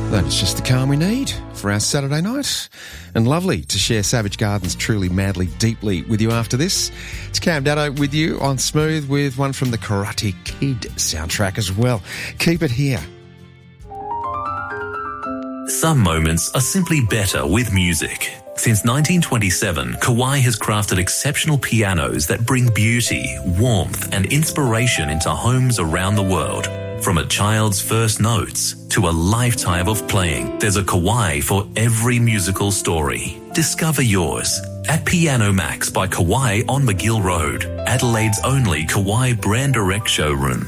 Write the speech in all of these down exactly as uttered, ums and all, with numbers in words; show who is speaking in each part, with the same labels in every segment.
Speaker 1: That is just the calm we need for our Saturday night. And lovely to share Savage Gardens Truly, Madly, Deeply with you after this. It's Cam Daddo with you on Smooth with one from the Karate Kid soundtrack as well. Keep it here.
Speaker 2: Some moments are simply better with music. Since nineteen twenty-seven, Kawai has crafted exceptional pianos that bring beauty, warmth and inspiration into homes around the world. From a child's first notes to a lifetime of playing, there's a Kawai for every musical story. Discover yours at Piano Max by Kawai on McGill Road, Adelaide's only Kawai brand direct showroom.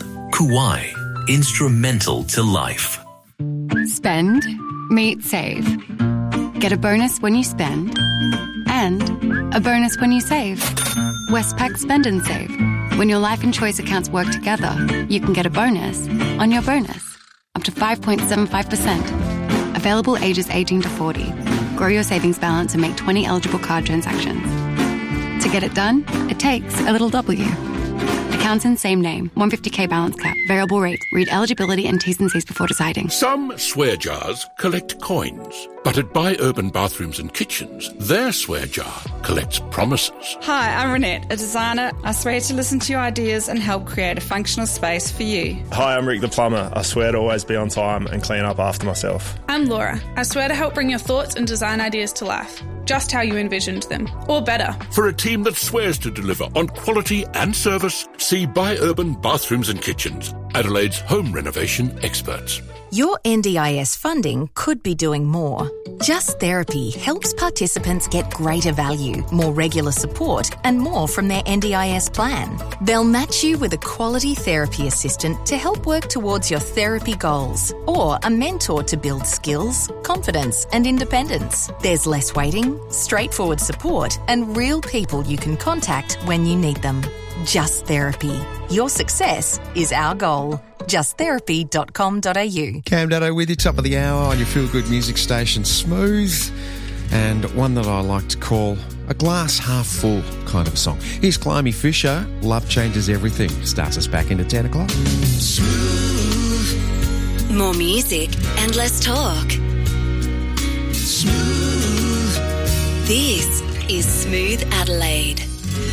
Speaker 2: Kawai, instrumental to life.
Speaker 3: Spend, meet, save. Get a bonus when you spend and a bonus when you save. Westpac Spend and Save. When your life and choice accounts work together, you can get a bonus on your bonus, up to five point seven five percent. Available ages eighteen to forty. Grow your savings balance and make twenty eligible card transactions. To get it done, it takes a little W. Accounts in same name, one hundred fifty thousand balance cap, variable rate. Read eligibility and T's and C's before deciding.
Speaker 4: Some swear jars collect coins, but at Buy Urban Bathrooms and Kitchens, their swear jar collects promises.
Speaker 5: Hi, I'm Renette, a designer. I swear to listen to your ideas and help create a functional space for you.
Speaker 6: Hi, I'm Rick the plumber. I swear to always be on time and clean up after myself.
Speaker 7: I'm Laura. I swear to help bring your thoughts and design ideas to life, just how you envisioned them, or better.
Speaker 4: For a team that swears to deliver on quality and service, see Buy Urban Bathrooms and Kitchens, Adelaide's home renovation experts.
Speaker 8: Your N D I S funding could be doing more. Just Therapy helps participants get greater value, more regular support and more from their N D I S plan. They'll match you with a quality therapy assistant to help work towards your therapy goals or a mentor to build skills, confidence and independence. There's less waiting, straightforward support and real people you can contact when you need them. Just Therapy. Your success is our goal. just therapy dot com dot a u.
Speaker 1: Cam Daddo with you, top of the hour on your feel-good music station, Smooth, and one that I like to call a glass half full kind of a song. Here's Climby Fisher, Love Changes Everything. Starts us back into ten o'clock.
Speaker 9: Smooth. More music and less talk. Smooth. This is Smooth Adelaide.